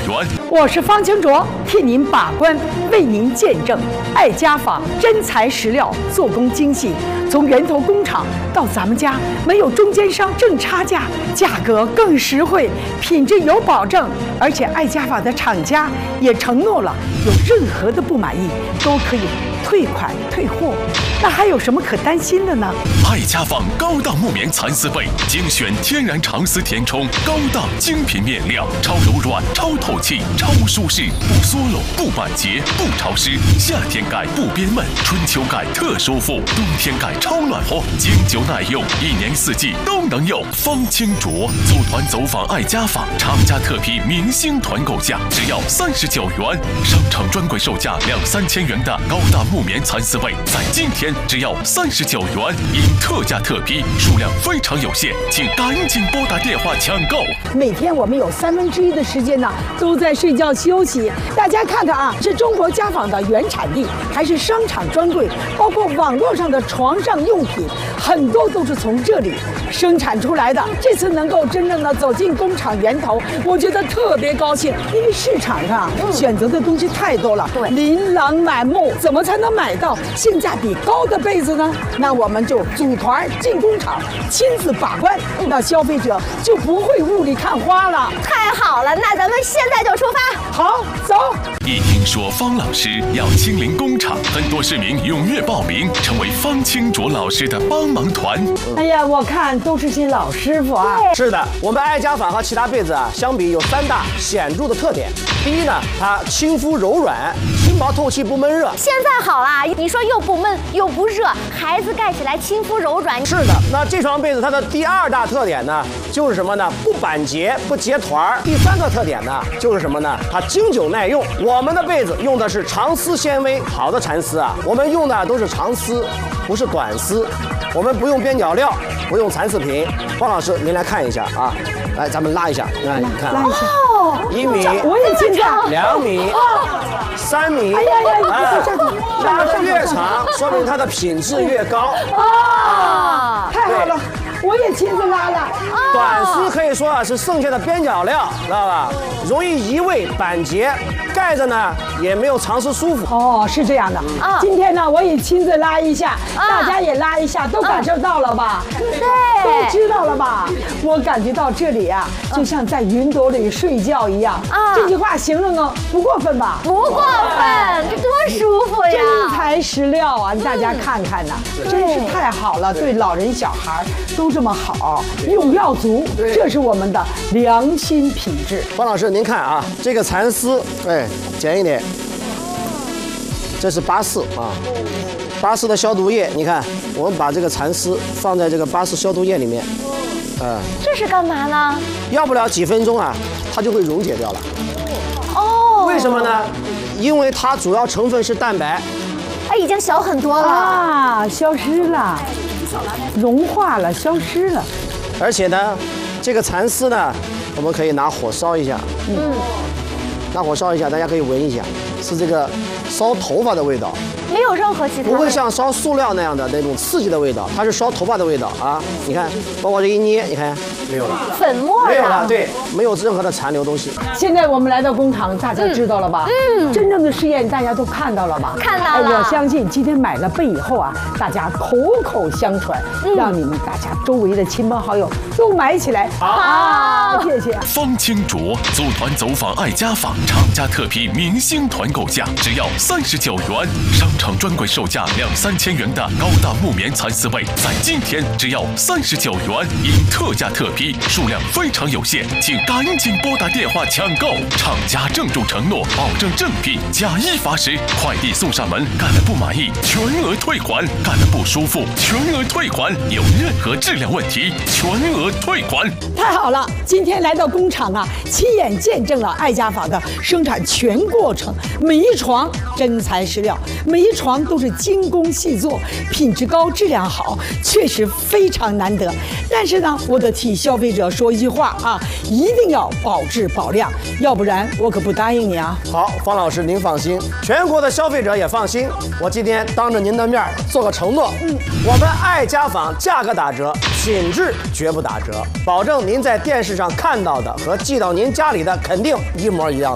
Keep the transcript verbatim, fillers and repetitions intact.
元。 我是方清卓，替您把关，为您见证。爱家纺真材实料，做工精细，从源头工厂到咱们家，没有中间商挣差价，价格更实惠，品质有保证。而且爱家纺的厂家也承诺了，有任何的不满意都可以退款退货。那还有什么可担心的呢？ 爱家纺高档木棉蚕丝被，精选天然长丝填充，高档精品面料，超柔软、超透气、超舒适，不缩拢、不板结、不潮湿。夏天盖不憋闷，春秋盖特舒服，冬天盖超暖和，经久耐用，一年四季都能用。方清卓组团走访爱家纺，厂家特批明星团购价只要三十九元，商场专柜售价两三千元的高档木棉蚕丝被，在今天只要三十九元，因特价特批，数量非常有限，请赶紧拨打电话抢购。 每天我们有三分之一的时间呢都在睡觉休息，大家看看啊，是中国家纺的原产地，还是商场专柜，包括网络上的床上用品，很多都是从这里生产出来的。这次能够真正的走进工厂源头，我觉得特别高兴，因为市场上选择的东西太多了，对，琳琅满目，怎么才能买到性价比高的被子呢？那我们就组团进工厂，亲自把关，那消费者就不会雾里看花了。 太好了，那咱们现在就出发。 好，走。 一听说方老师要亲临工厂，很多市民踊跃报名，成为方清卓老师的帮忙团。 哎呀，我看都是些老师傅啊。 是的，我们爱家纺和其他被子啊相比，有三大显著的特点。第一呢，它亲肤柔软，轻薄透气，不闷热。 现在好啦，你说又不闷又不热，孩子盖起来亲肤柔软。 是的，那这床被子它的第二大特点呢，就是什么呢？不板结，不结团儿。第三个特点呢，就是什么呢？它经久耐用。我们的被子用的是长丝纤维，好的蚕丝啊，我们用的都是长丝，不是短丝。我们不用边角料，不用蚕丝品。方老师，您来看一下啊，来，咱们拉一下，来，你看， 拉一下， 一米， 我也经常， 两米，三米， 哎呀呀， 哎，拉得越长，说明它的品质越高。 啊，太好了，我也亲自拉了。 短丝可以说啊是剩下的边角料，知道吧？容易移位板结，盖着呢也没有长时舒服。 哦，是这样的。啊，今天呢我也亲自拉一下，大家也拉一下，都感受到了吧？ 对， 都知道了吧？我感觉到这里啊，就像在云朵里睡觉一样。啊，这句话形容呢不过分吧？ 不过分，这多舒服呀！ 真材实料啊！大家看看呐，真是太好了，对老人小孩都这么好，用料足，这是我们的良心品质。 方老师，您看啊，这个蚕丝，哎，剪一点，这是巴氏啊，巴氏的消毒液，你看，我们把这个蚕丝放在这个巴氏消毒液里面，呃， 这是干嘛呢？ 要不了几分钟啊，它就会溶解掉了。 哦， 为什么呢？因为它主要成分是蛋白。 哎，已经小很多了啊，消失了，融化了，消失了。 而且呢，这个蚕丝呢，我们可以拿火烧一下，嗯，拿火烧一下，大家可以闻一下，是这个烧头发的味道。 没有任何其他， 不会像烧塑料那样的那种刺激的味道，它是烧头发的味道啊！你看，包括这一捏，你看没有了， 粉末没有了，对，没有任何的残留东西。 现在我们来到工厂，大家知道了吧？嗯，真正的试验大家都看到了吧？ 看到了。 我相信今天买了被以后啊，大家口口相传，让你们大家周围的亲朋好友都买起来。好，谢谢。 方清卓组团走访爱家纺，厂家特批明星团购价只要三十九元，商场专柜售价两三千元的高档木棉蚕丝被，在今天只要三十九元，因特价特批，数量非常有限，请赶紧拨打电话抢购。厂家郑重承诺，保证正品，假一罚十，快递送上门，干了不满意全额退款，干了不舒服全额退款，有任何质量问题全额退款。 太好了，今天来到工厂啊，亲眼见证了爱家纺的生产全过程，每一床真材实料，每一床都是精工细作，品质高，质量好，确实非常难得。但是呢，我得替消费者说一句话啊，一定要保质保量，要不然我可不答应你啊。 好，方老师您放心，全国的消费者也放心。我今天当着您的面做个承诺，嗯，我们爱家纺价格打折，品质绝不打折，保证您在电视上看到的和寄到您家里的肯定一模一样。